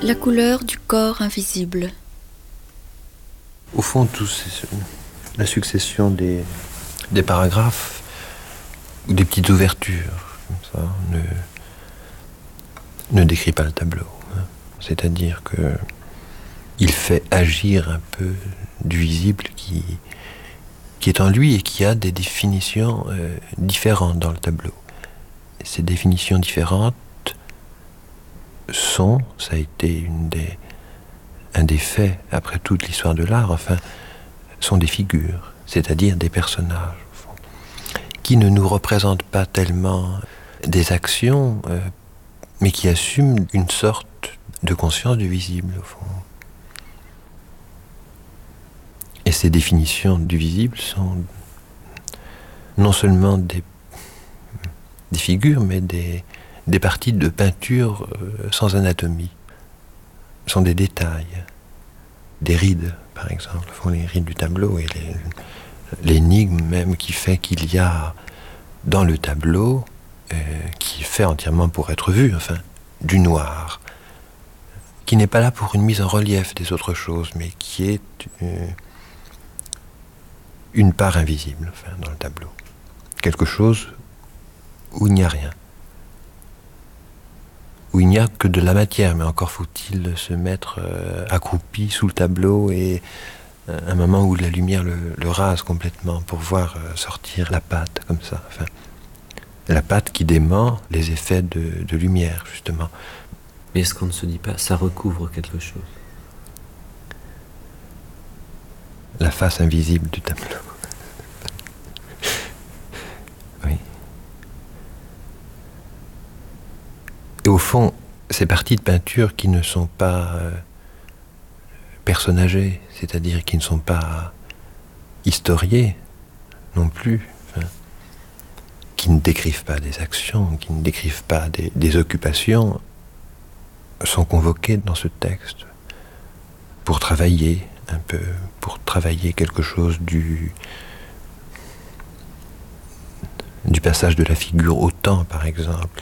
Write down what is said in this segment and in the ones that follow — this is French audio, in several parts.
La couleur du corps invisible. Au fond, la succession des paragraphes ou des petites ouvertures, comme ça, ne décrit pas le tableau. C'est-à-dire que il fait agir un peu du visible qui est en lui et qui a des définitions différentes dans le tableau. Et ces définitions différentes ça a été un des faits, après toute l'histoire de l'art, enfin, sont des figures, c'est-à-dire des personnages, au fond, qui ne nous représentent pas tellement des actions, mais qui assument une sorte de conscience du visible, au fond. Et ces définitions du visible sont non seulement des figures, mais des parties de peinture sans anatomie. Ce sont des détails, des rides, par exemple, font les rides du tableau et l'énigme même qui fait qu'il y a dans le tableau, qui est fait entièrement pour être vu, enfin, du noir, qui n'est pas là pour une mise en relief des autres choses, mais qui est une part invisible, enfin, dans le tableau. Quelque chose où il n'y a rien. Où il n'y a que de la matière, mais encore faut-il se mettre accroupi sous le tableau et un moment où la lumière le rase complètement pour voir sortir la pâte, comme ça. Enfin, la pâte qui dément les effets de lumière, justement. Mais est-ce qu'on ne se dit pas, ça recouvre quelque chose? La face invisible du tableau. Oui. Et au fond, ces parties de peinture qui ne sont pas personnagées, c'est-à-dire qui ne sont pas historiées non plus, enfin, qui ne décrivent pas des actions, qui ne décrivent pas des occupations, sont convoquées dans ce texte pour travailler un peu, pour travailler quelque chose du passage de la figure au temps, par exemple,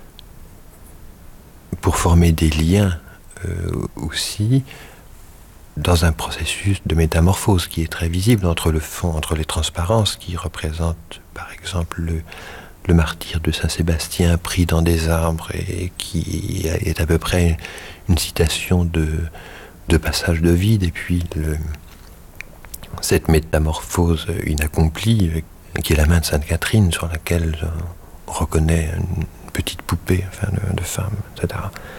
pour former des liens aussi dans un processus de métamorphose qui est très visible entre le fond, entre les transparences qui représentent par exemple le martyre de Saint-Sébastien pris dans des arbres et qui est à peu près une citation de passage de vide, et puis cette métamorphose inaccomplie qui est la main de Sainte Catherine sur laquelle on reconnaît une petite poupée, enfin, de femme, etc.